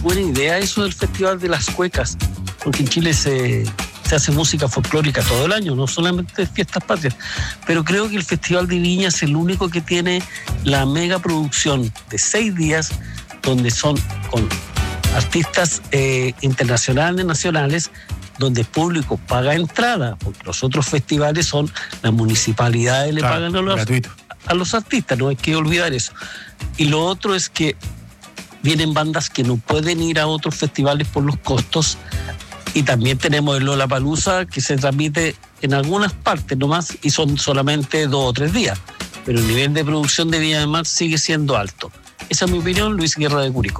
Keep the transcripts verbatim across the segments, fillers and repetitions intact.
buena idea eso del Festival de las Cuecas, porque en Chile se, se hace música folclórica todo el año, no solamente fiestas patrias, pero creo que el Festival de Viña es el único que tiene la mega producción de seis días, donde son con artistas eh, internacionales, nacionales, donde el público paga entrada, porque los otros festivales son las municipalidades le claro, pagan a los, a los artistas, no hay que olvidar eso. Y lo otro es que vienen bandas que no pueden ir a otros festivales por los costos, y también tenemos el Lollapalooza, que se transmite en algunas partes nomás y son solamente dos o tres días, pero el nivel de producción de Viña del Mar sigue siendo alto. Esa es mi opinión, Luis Guerra de Curicó.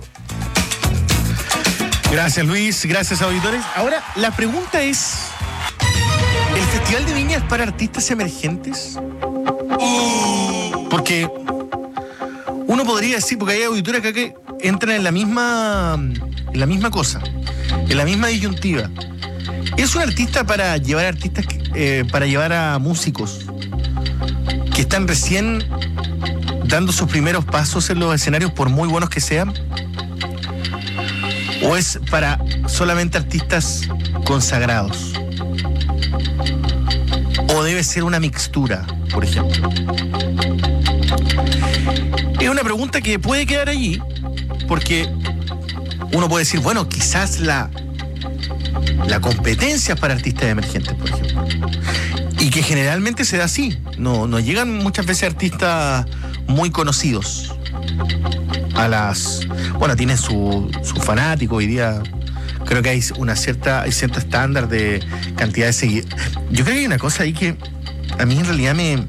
Gracias, Luis. Gracias, auditores. Ahora, la pregunta es, ¿el Festival de Viña es para artistas emergentes? Porque uno podría decir, porque hay auditores acá que entran en la misma, en la misma cosa, en la misma disyuntiva. ¿Es un artista para llevar artistas, eh, para llevar a músicos que están recién dando sus primeros pasos en los escenarios, por muy buenos que sean? ¿O es para solamente artistas consagrados? ¿O debe ser una mixtura, por ejemplo? Es una pregunta que puede quedar allí, porque uno puede decir, bueno, quizás la, la competencia es para artistas emergentes, por ejemplo. Y que generalmente se da así. No, no llegan muchas veces artistas muy conocidos a las... Bueno, tienen su, su fanático hoy día. Creo que hay una cierta, hay cierto estándar de cantidad de seguidores. Yo creo que hay una cosa ahí que a mí en realidad me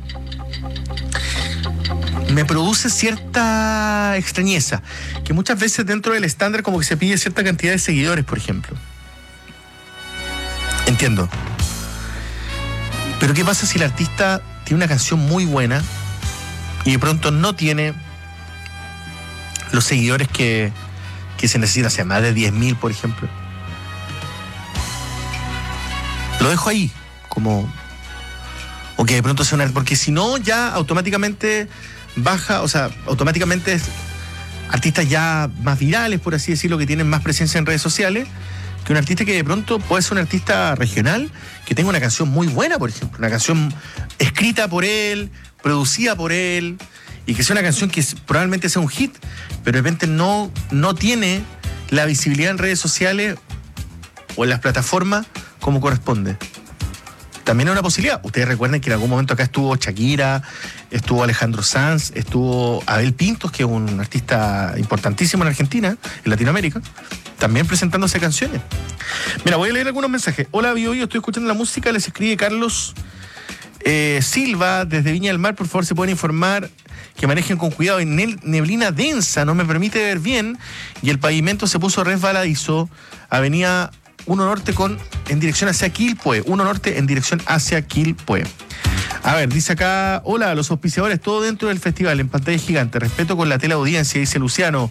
me produce cierta extrañeza, que muchas veces dentro del estándar como que se pide cierta cantidad de seguidores, por ejemplo. Entiendo. Pero ¿qué pasa si el artista tiene una canción muy buena y de pronto no tiene los seguidores que, que se necesitan, o sea, más de diez mil, por ejemplo? Lo dejo ahí, como... O que de pronto sea una... Porque si no, ya automáticamente baja, o sea, automáticamente es artistas ya más virales, por así decirlo, que tienen más presencia en redes sociales, que un artista que de pronto puede ser un artista regional, que tenga una canción muy buena, por ejemplo, una canción escrita por él, producida por él, y que sea una canción que probablemente sea un hit, pero de repente no, no tiene la visibilidad en redes sociales o en las plataformas como corresponde. También es una posibilidad. Ustedes recuerden que en algún momento acá estuvo Shakira, estuvo Alejandro Sanz, estuvo Abel Pintos, que es un artista importantísimo en Argentina, en Latinoamérica, también presentándose canciones. Mira, voy a leer algunos mensajes. Hola, Bio, yo estoy escuchando la música, les escribe Carlos eh, Silva desde Viña del Mar. Por favor, se pueden informar que manejen con cuidado. En neblina densa no me permite ver bien y el pavimento se puso resbaladizo. Avenida uno Norte con, en dirección hacia Quilpué. uno Norte en dirección hacia Quilpué. A ver, dice acá, hola, los auspiciadores, todo dentro del festival, en pantalla gigante. Respeto con la teleaudiencia, dice Luciano.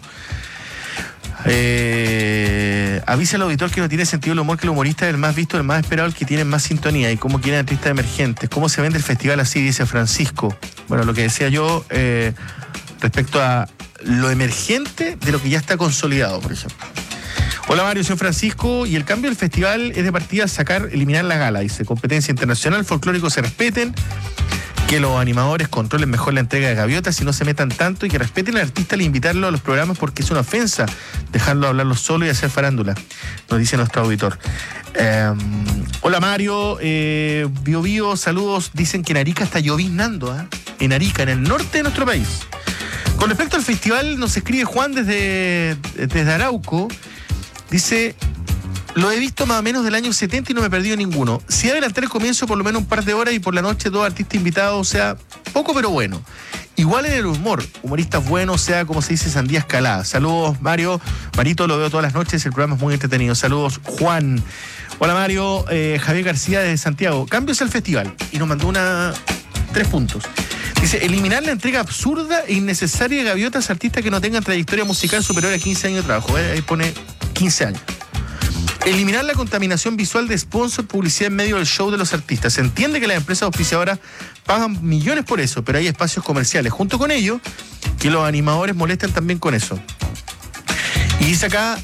Eh, avisa al auditor que no tiene sentido el humor, que el humorista es el más visto, el más esperado, el que tiene más sintonía. Y cómo quieren artistas emergentes. ¿Cómo se vende el festival así? Dice Francisco. Bueno, lo que decía yo eh, respecto a lo emergente de lo que ya está consolidado, por ejemplo. Hola Mario, soy Francisco, y el cambio del festival es de partida sacar, eliminar la gala, dice, competencia internacional, folclórico se respeten, que los animadores controlen mejor la entrega de gaviotas y no se metan tanto, y que respeten al artista al invitarlo a los programas, porque es una ofensa dejarlo hablarlo solo y hacer farándula, nos dice nuestro auditor. Eh, hola Mario, eh, Bio Bio, saludos, dicen que en Arica está lloviznando, ¿eh? En Arica, en el norte de nuestro país. Con respecto al festival, nos escribe Juan desde, desde Arauco. Dice, lo he visto más o menos del año setenta y no me he perdido ninguno. Si adelantar el comienzo por lo menos un par de horas y por la noche dos artistas invitados, o sea, poco pero bueno. Igual en el humor, humoristas buenos, o sea, como se dice, sandía escalada. Saludos, Mario. Marito, lo veo todas las noches, el programa es muy entretenido. Saludos, Juan. Hola, Mario. Eh, Javier García desde Santiago. Cambios al festival. Y nos mandó una... tres puntos. Dice, eliminar la entrega absurda e innecesaria de gaviotas a artistas que no tengan trayectoria musical superior a quince años de trabajo. ¿Eh? Ahí pone quince años. Eliminar la contaminación visual de sponsor, publicidad en medio del show de los artistas. Se entiende que las empresas auspiciadoras pagan millones por eso, pero hay espacios comerciales junto con ello que los animadores molestan también con eso. Y dice acá,